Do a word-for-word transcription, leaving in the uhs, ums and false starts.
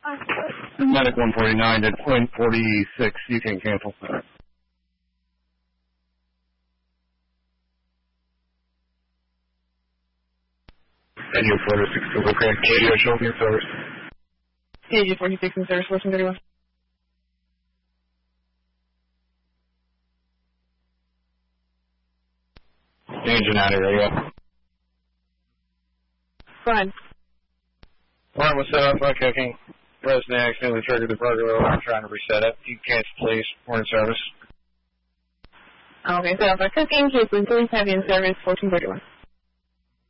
Medic one forty-nine at point forty-six, you can cancel. And you forty-six, okay. K D O show your service. K D forty-six in service, listen thirty-one. Engine out of radio. Go ahead. Alarm was set off by cooking. Resident accidentally triggered the burglar alarm trying to reset it. You can cancel, please. We're in service. Okay, set off by cooking. Case police have you in service, fourteen thirty-one.